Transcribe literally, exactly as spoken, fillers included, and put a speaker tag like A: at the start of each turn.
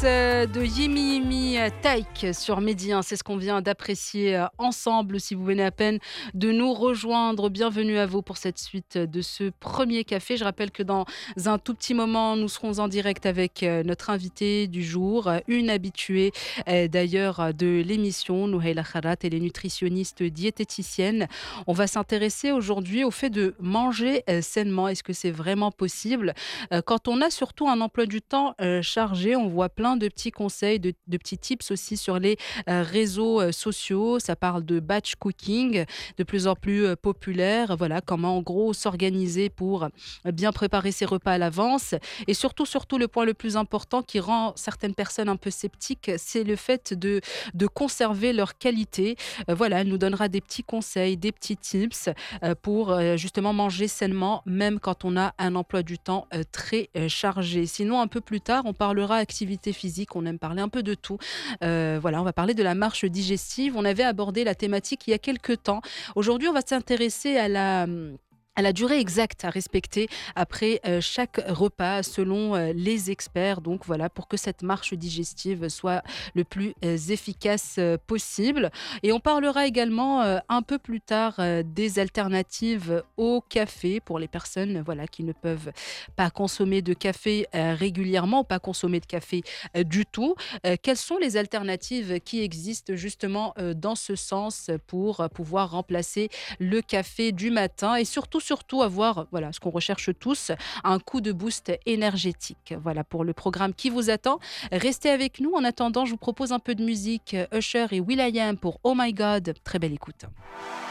A: euh, de Yemi Yemi euh, Taïk sur Mehdi un. C'est ce qu'on vient d'apprécier euh, ensemble. Si vous venez à peine de nous rejoindre, bienvenue à vous pour cette suite de ce premier café. Je rappelle que dans un tout petit moment, nous serons en direct avec euh, notre invitée du jour, euh, une habituée euh, d'ailleurs euh, de l'émission, Nouhaila Kharat. Elle est nutritionniste diététicienne. On va s'intéresser aujourd'hui au fait de manger euh, sainement. Est-ce que c'est vraiment possible? Euh, Quand on a surtout un emploi du temps euh, chargé, on voit plein de petits conseils, de, de petits tips aussi sur les euh, réseaux euh, sociaux. Ça parle de batch cooking, de plus en plus euh, populaire. Voilà, comment en gros s'organiser pour euh, bien préparer ses repas à l'avance. Et surtout, surtout, le point le plus important qui rend certaines personnes un peu sceptiques, c'est le fait de, de conserver leur qualité. Euh, voilà, elle nous donnera des petits conseils, des petits tips euh, pour euh, justement manger sainement, même quand on a un emploi du temps euh, très euh, chargé. Sinon, un peu plus tard, on parlera activité physique. On aime parler un peu de tout. Euh, voilà, on va parler de la marche digestive. On avait abordé la thématique il y a quelques temps. Aujourd'hui, on va s'intéresser à la hum, à la durée exacte à respecter après euh, chaque repas selon euh, les experts. Donc voilà, pour que cette marche digestive soit le plus euh, efficace euh, possible. Et on parlera également euh, un peu plus tard euh, des alternatives au café pour les personnes voilà, qui ne peuvent pas consommer de café euh, régulièrement ou pas consommer de café euh, du tout. Euh, quelles sont les alternatives qui existent justement euh, dans ce sens pour euh, pouvoir remplacer le café du matin et surtout, surtout avoir, voilà, ce qu'on recherche tous, un coup de boost énergétique. Voilà pour le programme qui vous attend. Restez avec nous. En attendant, je vous propose un peu de musique. Usher et will.i.am pour Oh My God. Très belle écoute.